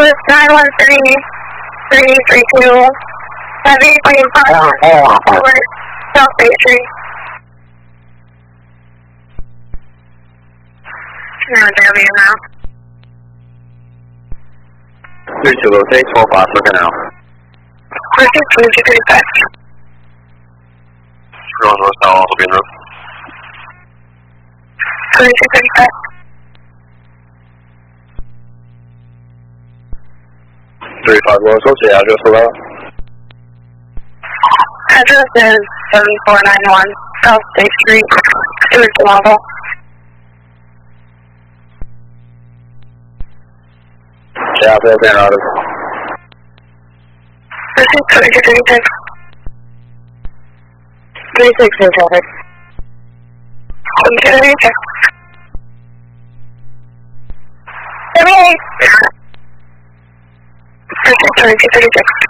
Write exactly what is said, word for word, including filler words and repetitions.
Coast nine one three, three three two, heavy plane five, over South Bay Street. No, there we are now. three two rotate, twelve five, looking out. Rotate three two three five. three one North Tower, also being route. three two three five. three five one, what's the address for that? Address is seven four nine one South State Street, Stewart Model. Yeah, they're being routed. Rotate three two three six. three six in traffic. one two three six. seventy-eight. Rotate three two three six.